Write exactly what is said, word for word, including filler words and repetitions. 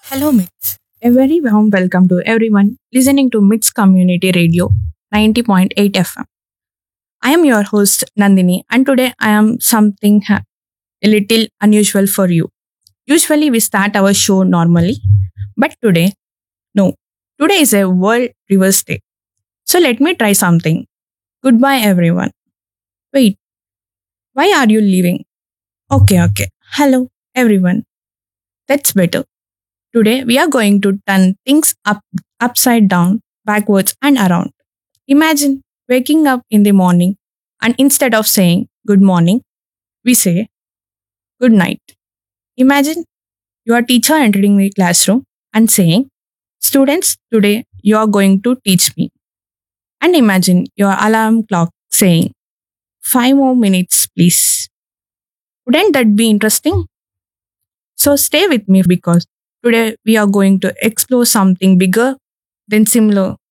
Hello, Mits. A very warm welcome to everyone listening to Mits Community Radio ninety point eight F M. I am your host, Nandini, and today I am something ha- a little unusual for you. Usually, we start our show normally, but today, no. Today is a World Reverse Day. So, let me try something. Goodbye, everyone. Wait, why are you leaving? Okay, okay. Hello, everyone. That's better. Today, we are going to turn things up, upside down, backwards, and around. Imagine waking up in the morning and instead of saying good morning, we say good night. Imagine your teacher entering the classroom and saying, students, today you are going to teach me. And imagine your alarm clock saying, five more minutes, please. Wouldn't that be interesting? So stay with me because today we are going to explore something bigger than similar